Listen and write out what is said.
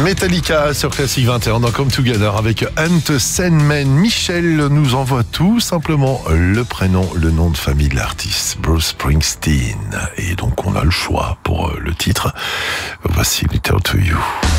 Metallica sur Classic 21 dans Come Together avec Ant Sandman. Michel nous envoie tout simplement le prénom, le nom de famille de l'artiste, Bruce Springsteen. Et donc on a le choix pour le titre. Voici Little to You.